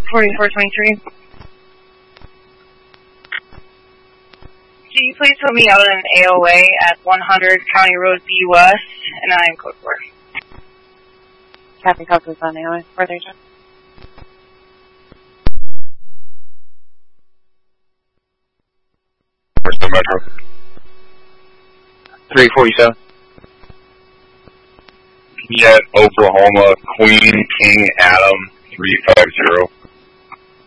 4423. Can you please put me out in an AOA at 100 County Road B West, and I'm code 4. Captain Cook is on AOA. 432. Where's the Metro? 347. Yet, Oklahoma, Queen, King, Adam, 350.